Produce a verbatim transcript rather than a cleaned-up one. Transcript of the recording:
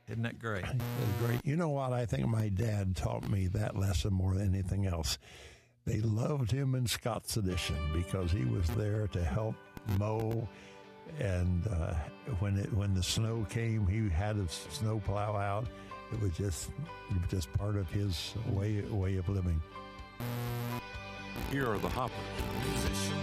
Isn't that great? It's great. You know what? I think my dad taught me that lesson more than anything else. They loved him in Scott's Edition because he was there to help mow. And uh, when it when the snow came, he had a snow plow out. It was just it was just part of his way way of living. Here are the Hoppers.